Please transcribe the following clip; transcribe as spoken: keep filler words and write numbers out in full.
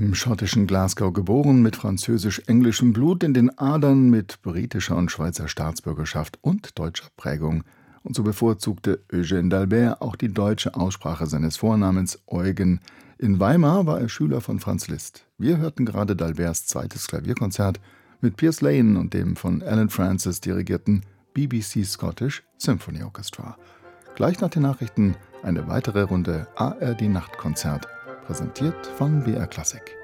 Im schottischen Glasgow geboren, mit französisch-englischem Blut in den Adern, mit britischer und Schweizer Staatsbürgerschaft und deutscher Prägung. Und so bevorzugte Eugène d'Albert auch die deutsche Aussprache seines Vornamens Eugen. In Weimar war er Schüler von Franz Liszt. Wir hörten gerade d'Alberts zweites Klavierkonzert mit Piers Lane und dem von Alan Francis dirigierten B B C Scottish Symphony Orchestra. Gleich nach den Nachrichten eine weitere Runde A R D Nachtkonzert, präsentiert von B R Klassik.